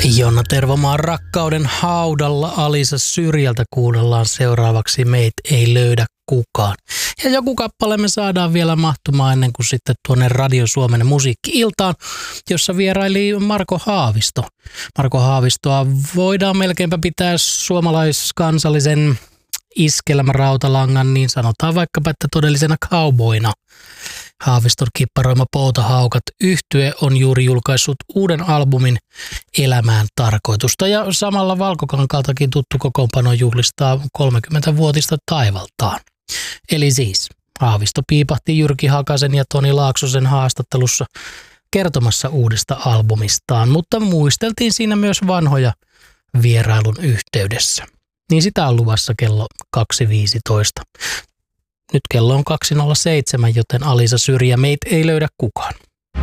Jonna Tervomaan Rakkauden haudalla Alisa Syrjältä kuunnellaan seuraavaksi Meitä ei löydä kukaan. Ja joku kappale me saadaan vielä mahtumaan ennen kuin sitten tuonne Radio Suomen musiikki-iltaan, jossa vieraili Marko Haavisto. Marko Haavistoa voidaan melkeinpä pitää suomalaiskansallisen iskelmärautalangan, niin sanotaan vaikkapa, että todellisena cowboyna. Haaviston kipparoima Poutahaukat -yhtye on juuri julkaissut uuden albumin Elämään tarkoitusta ja samalla Valkokankaaltakin tuttu kokoonpano juhlistaa 30-vuotista taivaltaan. Eli siis Haavisto piipahti Jyrki Hakasen ja Toni Laaksosen haastattelussa kertomassa uudesta albumistaan, mutta muisteltiin siinä myös vanhoja vierailun yhteydessä. Niin sitä on luvassa kello 2.15. Nyt kello on 2.07, joten Alisa Syrjä Meitä ei löydä kukaan.